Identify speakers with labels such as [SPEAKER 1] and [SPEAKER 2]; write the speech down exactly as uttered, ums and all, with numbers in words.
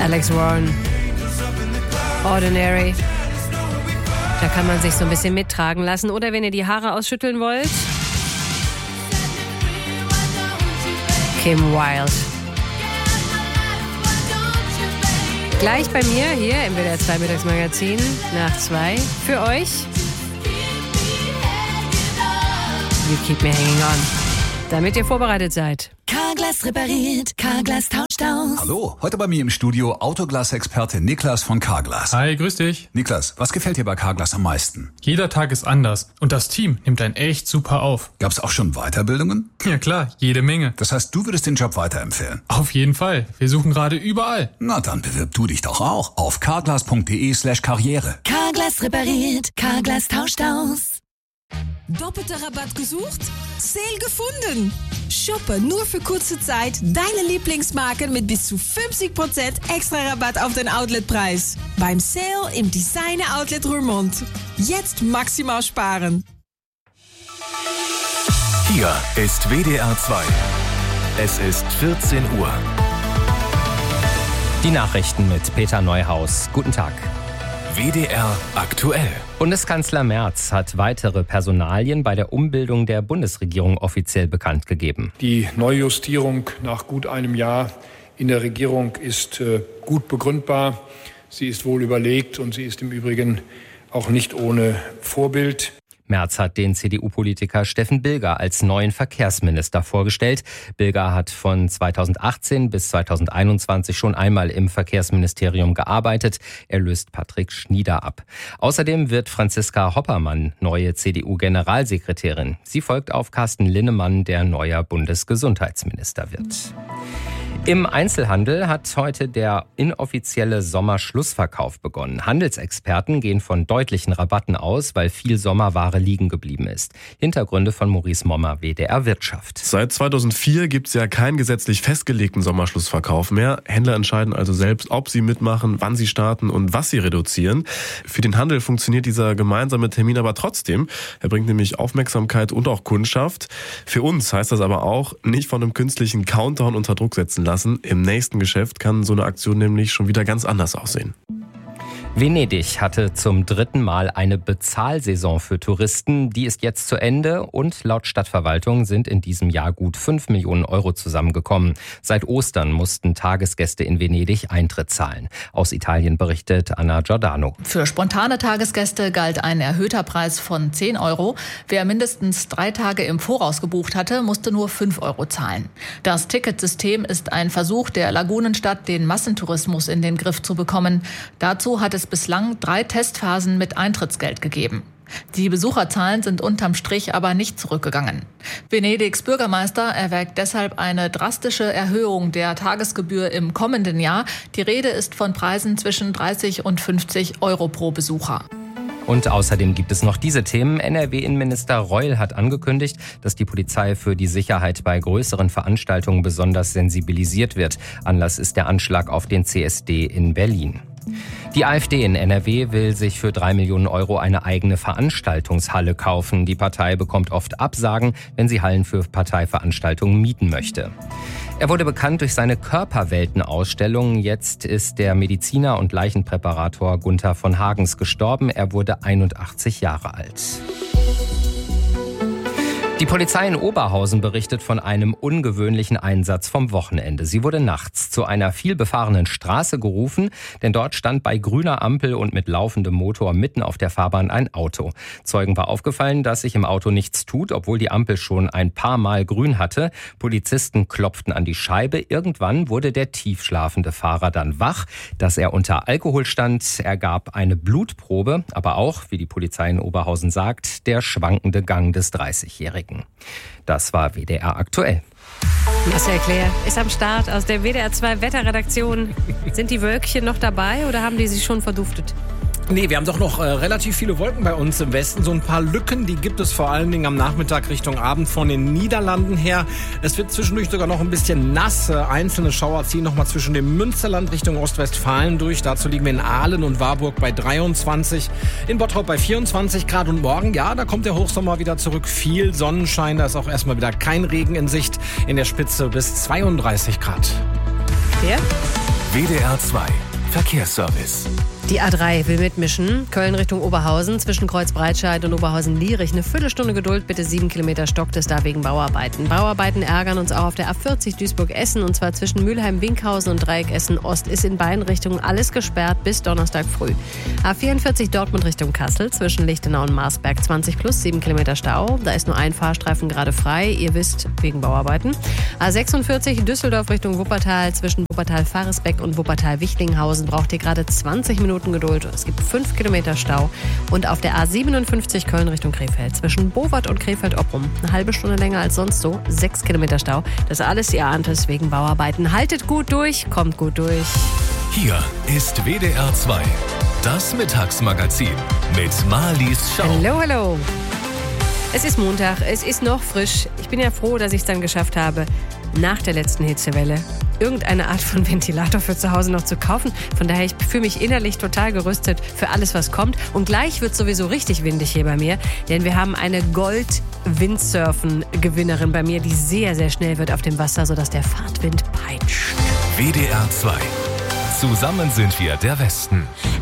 [SPEAKER 1] Alex Warren. Ordinary. Da kann man sich so ein bisschen mittragen lassen. Oder wenn ihr die Haare ausschütteln wollt, Kim Wilde. Gleich bei mir hier im W D R zwei Mittagsmagazin nach zwei für euch. You keep me hanging on. Damit ihr vorbereitet seid.
[SPEAKER 2] Carglass repariert, Carglass tauscht aus.
[SPEAKER 3] Hallo, heute bei mir im Studio Autoglas-Experte Niklas von Carglass.
[SPEAKER 4] Hi, grüß dich.
[SPEAKER 3] Niklas, was gefällt dir bei Carglass am meisten?
[SPEAKER 4] Jeder Tag ist anders und das Team nimmt einen echt super auf.
[SPEAKER 3] Gab's auch schon Weiterbildungen?
[SPEAKER 4] Ja klar, jede Menge.
[SPEAKER 3] Das heißt, du würdest den Job weiterempfehlen?
[SPEAKER 4] Auf jeden Fall. Wir suchen gerade überall.
[SPEAKER 3] Na, dann bewirb du dich doch auch auf carglass.de slash karriere.
[SPEAKER 2] Carglass repariert, Carglass tauscht aus.
[SPEAKER 5] Doppelter Rabatt gesucht? Sale gefunden! Shoppe nur für kurze Zeit deine Lieblingsmarken mit bis zu fünfzig Prozent extra Rabatt auf den Outletpreis. Beim Sale im Designer Outlet Roermond. Jetzt maximal sparen.
[SPEAKER 6] Hier ist W D R zwei. Es ist vierzehn Uhr.
[SPEAKER 7] Die Nachrichten mit Peter Neuhaus. Guten Tag.
[SPEAKER 6] W D R aktuell.
[SPEAKER 7] Bundeskanzler Merz hat weitere Personalien bei der Umbildung der Bundesregierung offiziell bekannt gegeben.
[SPEAKER 8] Die Neujustierung nach gut einem Jahr in der Regierung ist äh, gut begründbar. Sie ist wohl überlegt und sie ist im Übrigen auch nicht ohne Vorbild.
[SPEAKER 7] Merz hat den C D U-Politiker Steffen Bilger als neuen Verkehrsminister vorgestellt. Bilger hat von zweitausendachtzehn bis zweitausendeinundzwanzig schon einmal im Verkehrsministerium gearbeitet. Er löst Patrick Schnieder ab. Außerdem wird Franziska Hoppermann neue C D U-Generalsekretärin. Sie folgt auf Carsten Linnemann, der neuer Bundesgesundheitsminister wird. Im Einzelhandel hat heute der inoffizielle Sommerschlussverkauf begonnen. Handelsexperten gehen von deutlichen Rabatten aus, weil viel Sommerware liegen geblieben ist. Hintergründe von Maurice Mommer, W D R Wirtschaft.
[SPEAKER 9] Seit zweitausendvier gibt es ja keinen gesetzlich festgelegten Sommerschlussverkauf mehr. Händler entscheiden also selbst, ob sie mitmachen, wann sie starten und was sie reduzieren. Für den Handel funktioniert dieser gemeinsame Termin aber trotzdem. Er bringt nämlich Aufmerksamkeit und auch Kundschaft. Für uns heißt das aber auch, nicht von einem künstlichen Countdown unter Druck setzen lassen. Im nächsten Geschäft kann so eine Aktion nämlich schon wieder ganz anders aussehen.
[SPEAKER 7] Venedig hatte zum dritten Mal eine Bezahlsaison für Touristen. Die ist jetzt zu Ende und laut Stadtverwaltung sind in diesem Jahr gut fünf Millionen Euro zusammengekommen. Seit Ostern mussten Tagesgäste in Venedig Eintritt zahlen. Aus Italien berichtet Anna Giordano.
[SPEAKER 10] Für spontane Tagesgäste galt ein erhöhter Preis von zehn Euro. Wer mindestens drei Tage im Voraus gebucht hatte, musste nur fünf Euro zahlen. Das Ticketsystem ist ein Versuch der Lagunenstadt, den Massentourismus in den Griff zu bekommen. Dazu hat es bislang drei Testphasen mit Eintrittsgeld gegeben. Die Besucherzahlen sind unterm Strich aber nicht zurückgegangen. Venedigs Bürgermeister erwägt deshalb eine drastische Erhöhung der Tagesgebühr im kommenden Jahr. Die Rede ist von Preisen zwischen dreißig und fünfzig Euro pro Besucher.
[SPEAKER 7] Und außerdem gibt es noch diese Themen. N R W-Innenminister Reul hat angekündigt, dass die Polizei für die Sicherheit bei größeren Veranstaltungen besonders sensibilisiert wird. Anlass ist der Anschlag auf den C S D in Berlin. Die AfD in N R W will sich für drei Millionen Euro eine eigene Veranstaltungshalle kaufen. Die Partei bekommt oft Absagen, wenn sie Hallen für Parteiveranstaltungen mieten möchte. Er wurde bekannt durch seine Körperwelten-Ausstellung. Jetzt ist der Mediziner und Leichenpräparator Gunther von Hagens gestorben. Er wurde einundachtzig Jahre alt. Die Polizei in Oberhausen berichtet von einem ungewöhnlichen Einsatz vom Wochenende. Sie wurde nachts zu einer vielbefahrenen Straße gerufen, denn dort stand bei grüner Ampel und mit laufendem Motor mitten auf der Fahrbahn ein Auto. Zeugen war aufgefallen, dass sich im Auto nichts tut, obwohl die Ampel schon ein paar Mal grün hatte. Polizisten klopften an die Scheibe. Irgendwann wurde der tiefschlafende Fahrer dann wach. Dass er unter Alkohol stand, ergab eine Blutprobe, aber auch, wie die Polizei in Oberhausen sagt, der schwankende Gang des dreißigjährigen. Das war W D R aktuell.
[SPEAKER 1] Marcel Claire ist am Start aus der W D R zwei Wetterredaktion. Sind die Wölkchen noch dabei oder haben die sich schon verduftet?
[SPEAKER 11] Nee, wir haben doch noch äh, relativ viele Wolken bei uns im Westen. So ein paar Lücken, die gibt es vor allen Dingen am Nachmittag Richtung Abend von den Niederlanden her. Es wird zwischendurch sogar noch ein bisschen nass. Äh, einzelne Schauer ziehen noch mal zwischen dem Münsterland Richtung Ostwestfalen durch. Dazu liegen wir in Aalen und Warburg bei dreiundzwanzig, in Bottrop bei vierundzwanzig Grad. Und morgen, ja, da kommt der Hochsommer wieder zurück. Viel Sonnenschein, da ist auch erstmal wieder kein Regen in Sicht. In der Spitze bis zweiunddreißig Grad.
[SPEAKER 1] Ja?
[SPEAKER 6] W D R zwei Verkehrsservice.
[SPEAKER 1] Die A drei will mitmischen. Köln Richtung Oberhausen, zwischen Kreuzbreitscheid und Oberhausen-Lierich. Eine Viertelstunde Geduld, bitte sieben Kilometer stockt es da wegen Bauarbeiten. Bauarbeiten ärgern uns auch auf der A vierzig Duisburg-Essen, und zwar zwischen Mülheim-Winkhausen und Dreieck Essen-Ost ist in beiden Richtungen alles gesperrt bis Donnerstag früh. A vierundvierzig Dortmund Richtung Kassel, zwischen Lichtenau und Marsberg zwanzig plus, sieben Kilometer Stau. Da ist nur ein Fahrstreifen gerade frei, ihr wisst, wegen Bauarbeiten. A sechsundvierzig Düsseldorf Richtung Wuppertal, zwischen Wuppertal-Faresbeck und Wuppertal-Wichlinghausen braucht ihr gerade zwanzig Minuten Geduld. Es gibt fünf Kilometer Stau. Und auf der A siebenundfünfzig Köln Richtung Krefeld, zwischen Bowart und Krefeld-Opprum, eine halbe Stunde länger als sonst so, sechs Kilometer Stau. Das alles, ihr ahnt es, wegen Bauarbeiten. Haltet gut durch, kommt gut durch.
[SPEAKER 6] Hier ist W D R zwei, das Mittagsmagazin mit Marlies Schau.
[SPEAKER 1] Hallo, hallo. Es ist Montag, es ist noch frisch. Ich bin ja froh, dass ich es dann geschafft habe, nach der letzten Hitzewelle irgendeine Art von Ventilator für zu Hause noch zu kaufen. Von daher, ich fühle mich innerlich total gerüstet für alles, was kommt. Und gleich wird sowieso richtig windig hier bei mir, denn wir haben eine Gold-Windsurfen-Gewinnerin bei mir, die sehr, sehr schnell wird auf dem Wasser, sodass der Fahrtwind peitscht.
[SPEAKER 6] W D R zwei. Zusammen sind wir der Westen.